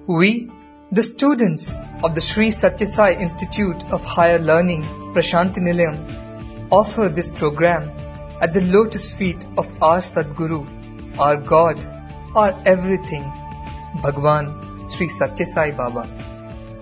We, the students of the Sri Satya Sai Institute of Higher Learning, Prashanti Nilayam, offer this program at the lotus feet of our Sadguru, our God, our everything, Bhagwan Sri Satya Sai Baba.